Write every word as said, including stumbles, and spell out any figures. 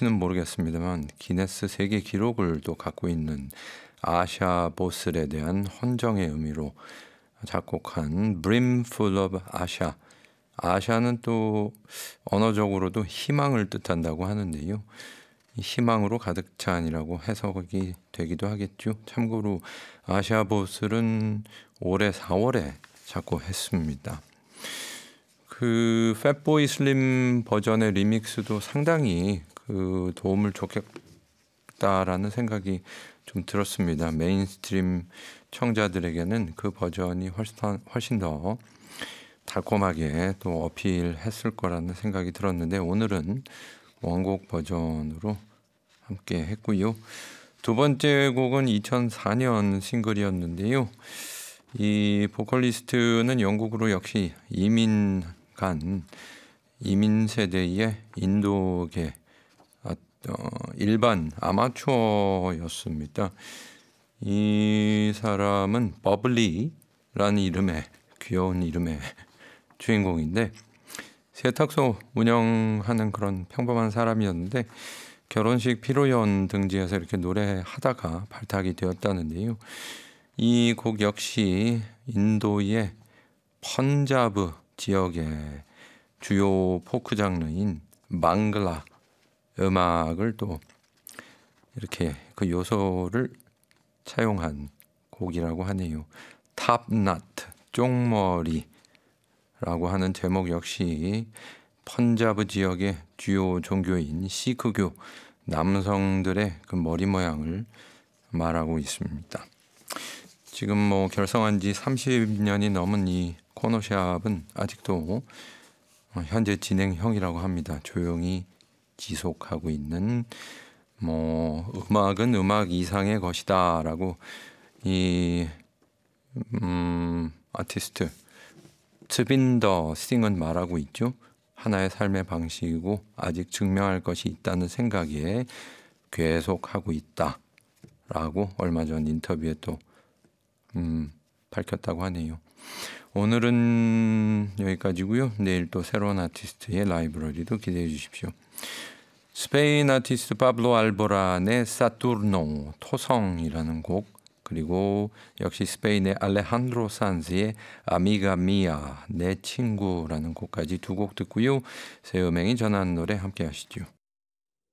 아실지는 모르겠습니다만 기네스 세계 기록을 또 갖고 있는 아샤 보슬에 대한 헌정의 의미로 작곡한 Brimful of Asha. 아샤는 또 언어적으로도 희망을 뜻한다고 하는데요. 희망으로 가득 찬이라고 해석이 되기도 하겠죠. 참고로 아샤 보슬은 올해 사월에 작곡했습니다. 그 팻보이 슬림 버전의 리믹스도 상당히 그 도움을 줬겠다라는 생각이 좀 들었습니다. 메인스트림 청자들에게는 그 버전이 훨씬, 훨씬 더 달콤하게 또 어필했을 거라는 생각이 들었는데 오늘은 원곡 버전으로 함께 했고요. 두 번째 곡은 이천사 년 싱글이었는데요. 이 보컬리스트는 영국으로 역시 이민 간 이민 세대의 인도계 어, 일반 아마추어였습니다. 이 사람은 버블리라는 이름의 귀여운 이름의 주인공인데 세탁소 운영하는 그런 평범한 사람이었는데 결혼식 피로연 등지에서 이렇게 노래하다가 발탁이 되었다는데요. 이 곡 역시 인도의 펀자브 지역의 주요 포크 장르인 망글라 음악을 또 이렇게 그 요소를 차용한 곡이라고 하네요. 탑나트 쪽머리라고 하는 제목 역시 펀자브 지역의 주요 종교인 시크교 남성들의 그 머리 모양을 말하고 있습니다. 지금 뭐 결성한 지 삼십 년이 넘은 이 코너샵은 아직도 현재 진행형이라고 합니다. 조용히 지속하고 있는 뭐 음악은 음악 이상의 것이다라고 이 음, 아티스트 트빈더 싱은 말하고 있죠. 하나의 삶의 방식이고 아직 증명할 것이 있다는 생각에 계속하고 있다라고 얼마 전 인터뷰에 또 음, 밝혔다고 하네요. 오늘은 여기까지고요. 내일 또 새로운 아티스트의 라이브러리도 기대해 주십시오. 스페인 아티스트 파블로 알보란의 사투르노 토성이라는 곡, 그리고 역시 스페인의 알레한드로 산즈의 아미가 미아 내 친구라는 곡까지 두 곡 듣고요. 새 음행이 전하는 노래 함께 하시죠.